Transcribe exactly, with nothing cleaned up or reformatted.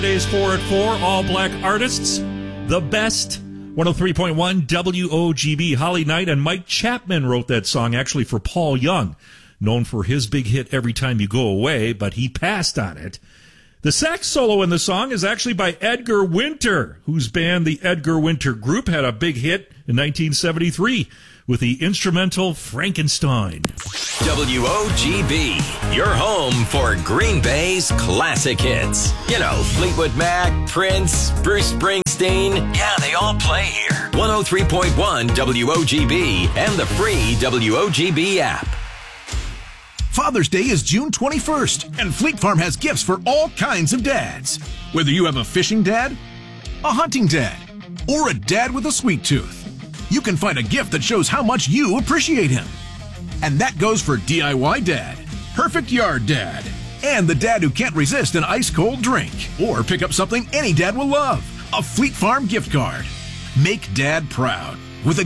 Today's four at four, all black artists, the best. one oh three point one W O G B. Holly Knight and Mike Chapman wrote that song actually for Paul Young, known for his big hit Every Time You Go Away, but he passed on it. The sax solo in the song is actually by Edgar Winter, whose band, the Edgar Winter Group, had a big hit in nineteen seventy-three with the instrumental Frankenstein. W O G B, your home for Green Bay's classic hits. You know, Fleetwood Mac, Prince, Bruce Springsteen. Yeah, they all play here. one oh three point one W O G B and the free W O G B app. Father's Day is June twenty-first, and Fleet Farm has gifts for all kinds of dads. Whether you have a fishing dad, a hunting dad, or a dad with a sweet tooth, you can find a gift that shows how much you appreciate him. And that goes for D I Y dad, perfect yard dad, and the dad who can't resist an ice-cold drink. Or pick up something any dad will love, a Fleet Farm gift card. Make dad proud with a